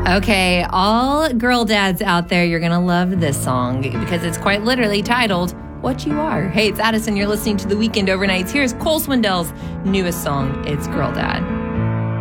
Okay, all girl dads out there, you're going to love this song because it's quite literally titled What You Are. Hey, it's Addison. You're listening to The Weekend Overnights. Here's Cole Swindell's newest song. It's Girl Dad.